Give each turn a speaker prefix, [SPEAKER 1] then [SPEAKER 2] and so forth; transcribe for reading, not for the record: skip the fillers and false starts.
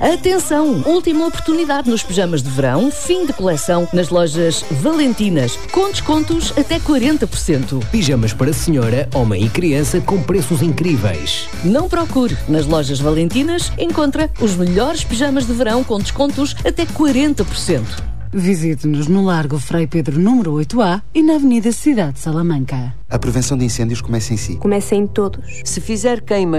[SPEAKER 1] Atenção! Última oportunidade nos pijamas de verão, fim de coleção, nas lojas Valentinas, com descontos até 40%.
[SPEAKER 2] Pijamas para senhora, homem e criança com preços incríveis.
[SPEAKER 1] Não procure. Nas lojas Valentinas encontra os melhores pijamas de verão com descontos até 40%.
[SPEAKER 3] Visite-nos no Largo Frei Pedro número 8A e na Avenida Cidade de Salamanca.
[SPEAKER 4] A prevenção de incêndios começa em si.
[SPEAKER 5] Começa em todos.
[SPEAKER 6] Se fizer queima